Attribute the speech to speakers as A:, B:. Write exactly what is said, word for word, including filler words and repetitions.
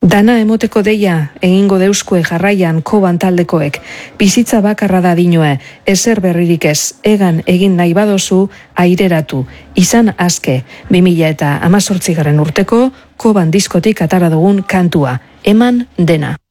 A: Dana emoteko deia, egingo deuskue jarraian koban taldekoek. Bizitza bakarra da dinoe, ezer berririk ez, egan egin nahi badozu, aireratu. Izan aske, bi mila eta hamazortzigarren urteko koban diskotik atara dugun kantua. Eman dena.